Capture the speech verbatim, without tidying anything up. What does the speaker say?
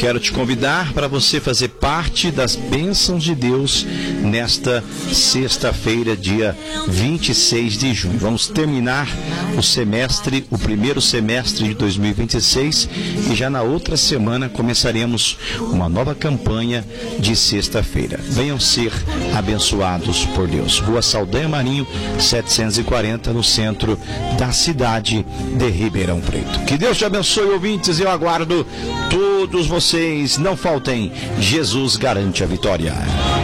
quero te convidar para você fazer parte das bênçãos de Deus nesta sexta-feira, dia vinte e seis de junho. Vamos terminar o semestre, o primeiro semestre de dois mil e vinte e seis, e já na outra semana começaremos uma nova campanha de sexta-feira. Venham ser abençoados por Deus. Rua Saldanha Marinho, setecentos e quarenta, no centro da cidade de Ribeirão Preto. Que Deus te abençoe, ouvintes, eu aguardo todos vocês. Não faltem, Jesus garante a vitória.